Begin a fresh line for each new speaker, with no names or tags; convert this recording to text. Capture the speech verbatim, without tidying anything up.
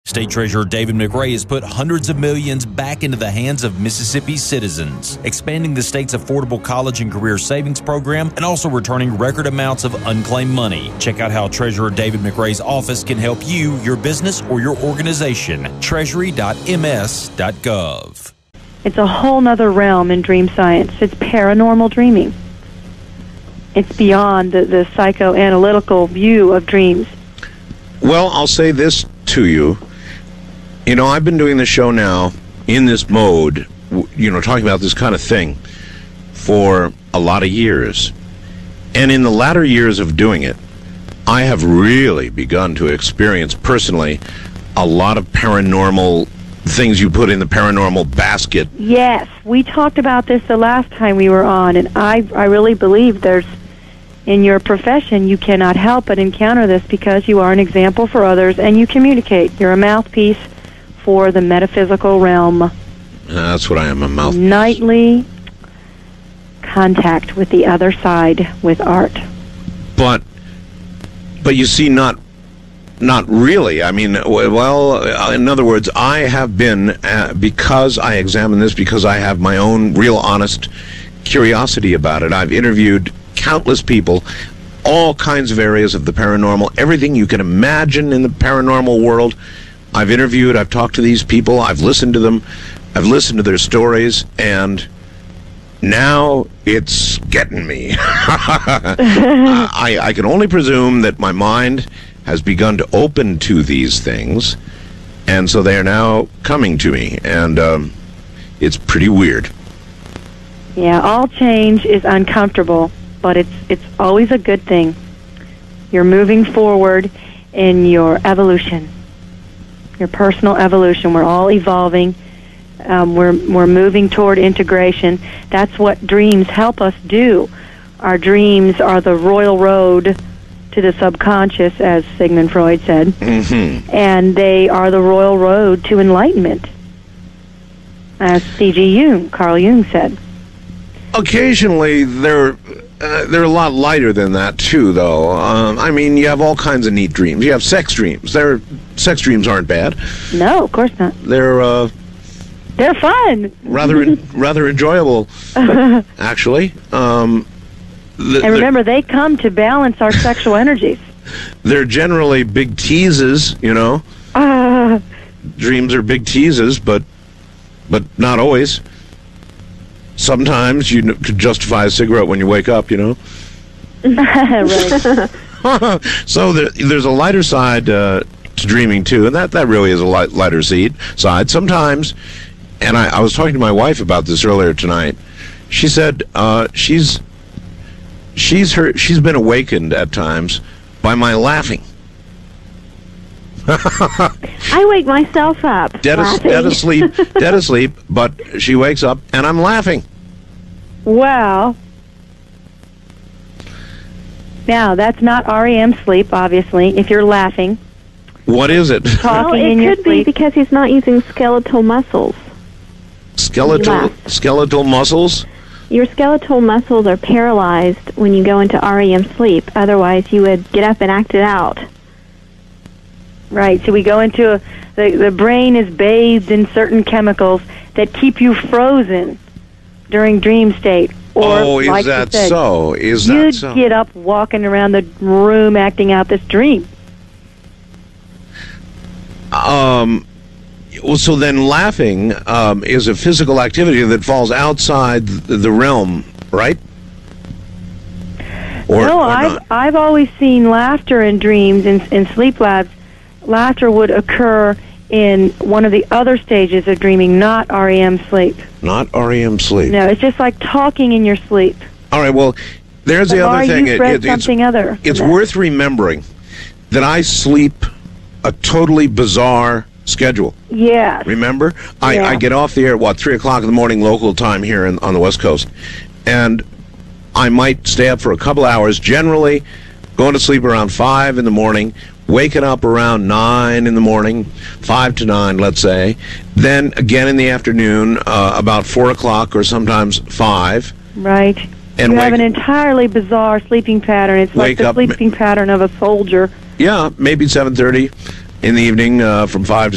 State Treasurer David McRae has put hundreds of millions back into the hands of Mississippi citizens, expanding the state's affordable college and career savings program and also returning record amounts of unclaimed money. Check out how Treasurer David McRae's office can help you, your business, or your organization. treasury dot m s dot gov.
It's a whole nother realm in dream science. It's paranormal dreaming. It's beyond the, the psychoanalytical view of dreams.
Well, I'll say this to you. You know, I've been doing this show now in this mode, you know, talking about this kind of thing for a lot of years. And in the latter years of doing it, I have really begun to experience personally a lot of paranormal things you put in the paranormal basket.
Yes, we talked about this the last time we were on, and I, I really believe there's, in your profession, you cannot help but encounter this because you are an example for others and you communicate. You're a mouthpiece for the metaphysical realm.
That's what I am, a mouthpiece.
Nightly contact with the other side with art.
But, but you see, not, not really. I mean, well, in other words, I have been, uh, because I examine this, because I have my own real honest curiosity about it, I've interviewed countless people, all kinds of areas of the paranormal, everything you can imagine in the paranormal world. I've interviewed, I've talked to these people, I've listened to them, I've listened to their stories, and now it's getting me. I, I can only presume that my mind has begun to open to these things, and so they are now coming to me, and um, it's pretty weird.
Yeah, all change is uncomfortable, but it's it's always a good thing. You're moving forward in your evolution, your personal evolution. We're all evolving. Um, we're we're moving toward integration. That's what dreams help us do. Our dreams are the royal road to the subconscious, as Sigmund Freud said,
mm-hmm.
and they are the royal road to enlightenment, as C G Jung, Carl Jung said.
Occasionally, they're uh, they're a lot lighter than that too, though. Um, I mean, you have all kinds of neat dreams. You have sex dreams. They're sex dreams aren't bad.
No, of course not.
They're uh,
they're fun.
rather rather enjoyable, actually. Um, th-
and remember, they come to balance our sexual energies.
They're generally big teases, you know.
Uh,
Dreams are big teases, but but not always. Sometimes you n- could justify a cigarette when you wake up, you know.
right.
So there, there's a lighter side uh, to dreaming too, and that, that really is a light, lighter seed, side. Sometimes, and I, I was talking to my wife about this earlier tonight. She said uh, she's she's her she's been awakened at times by my laughing.
I wake myself up.
Dead, as, dead asleep, dead asleep, but she wakes up and I'm laughing.
Wow. Now, that's not R E M sleep, obviously, if you're laughing.
What is it?
Talking
well, it
in your
could be
sleep.
because he's not using skeletal muscles.
Skeletal
Laugh.
skeletal muscles?
Your skeletal muscles are paralyzed when you go into R E M sleep. Otherwise, you would get up and act it out.
Right, so we go into a, the, the brain is bathed in certain chemicals that keep you frozen during dream state. Or,
Oh, is
like you
that
said,
so? Is that
you'd
so?
get up walking around the room acting out this dream.
Um, well, so then laughing um, is a physical activity that falls outside the, the realm, right? Or,
no,
or
I've,
not?
I've always seen laughter in dreams in, in sleep labs. Laughter would occur in one of the other stages of dreaming, not R E M sleep.
Not R E M sleep.
No, it's just like talking in your sleep.
All right, well, there's the
Or
other thing.
you've
It-
read
it- it's
something other.
it's
than that.
worth remembering that I sleep a totally bizarre schedule.
Yes.
Remember? I,
Yeah.
I get off the air at, what, three o'clock in the morning local time here in, on the West Coast. And I might stay up for a couple hours, generally going to sleep around five in the morning, waking up around nine in the morning, five to nine, let's say. Then again in the afternoon, uh, about four o'clock or sometimes five.
Right.
And
you have
wake-
an entirely bizarre sleeping pattern. It's
Wake
like the
up-
sleeping pattern of a soldier.
Yeah, maybe seven thirty in the evening uh, from five to